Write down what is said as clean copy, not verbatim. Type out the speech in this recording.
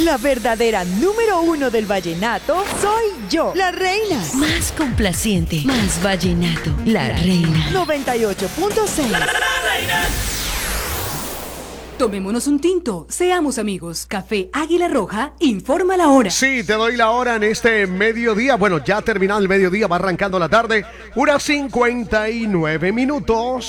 La verdadera número uno del vallenato soy yo, la reina. Más complaciente, más vallenato, la reina. 98.6. Tomémonos un tinto, seamos amigos. Café Águila Roja informa la hora. Sí, te doy la hora en este mediodía. Bueno, ya terminado el mediodía, va arrancando la tarde. 1:59.